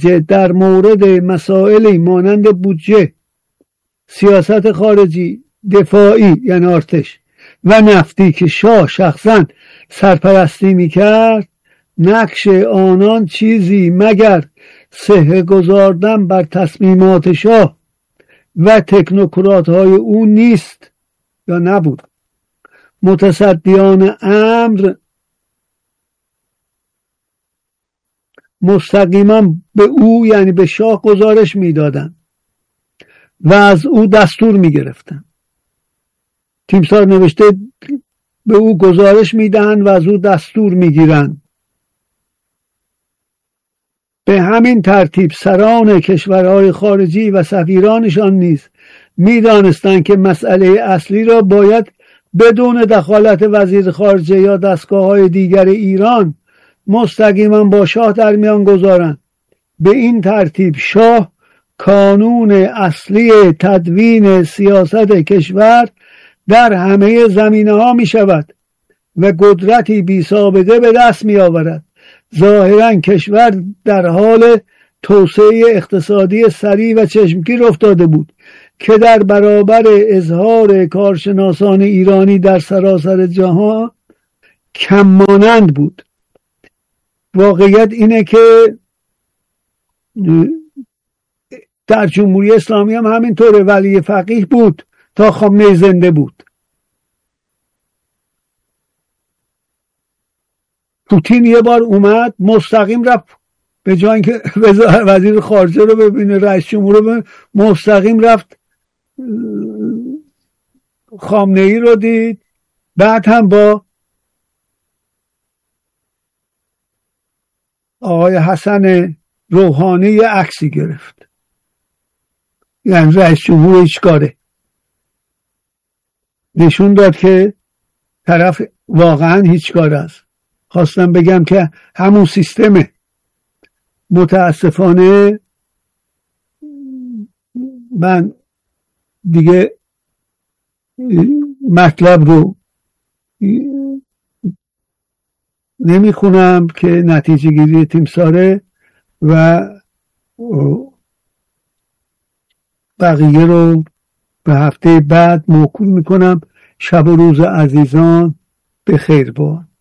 در مورد مسائلی مانند بودجه، سیاست خارجی، دفاعی یعنی ارتش و نفتی که شاه شخصا سرپرستی میکرد، نقش آنان چیزی مگر صحه گذاردن بر تصمیمات شاه و تکنوکرات های او نیست یا نبود. متصدیان امر مستقیما به او یعنی به شاه گزارش میدادند و از او دستور میگرفتند. تیمسار نوشته به او گزارش میدهند و از او دستور میگیرند. به همین ترتیب سران کشورهای خارجی و سفیرانشان نیز میدانستند که مسئله اصلی را باید بدون دخالت وزیر خارجه یا دستگاه‌های دیگر ایران مستقیما با شاه در میان گذارند. به این ترتیب شاه کانون اصلی تدوین سیاست کشور در همه زمینه‌ها می شود و قدرتی بی سابقه به دست می آورد. ظاهرا کشور در حال توسعه اقتصادی سریع و چشمگیر افتاده بود که در برابر اظهار کارشناسان ایرانی در سراسر جهان کم مانند بود. واقعیت اینه که در جمهوری اسلامی هم همینطوره. ولی فقیه بود تا خامنه‌ای زنده بود. پوتین یه بار اومد مستقیم رفت، به جای اینکه وزیر خارجه رو ببینه، رئیس جمهور رو ببینه، مستقیم رفت خامنه‌ای رو دید. بعد هم با آقای حسن روحانی عکسی گرفت. یعنی رئیس جمهور هیچ کاره. نشون داد که طرف واقعا هیچ کار است. خواستم بگم که همون سیستمه. متاسفانه من دیگه مطلب رو نمیخونم که نتیجه گیری تیمساره و بقیه رو به هفته بعد موکول میکنم. شب و روز عزیزان به خیر باد.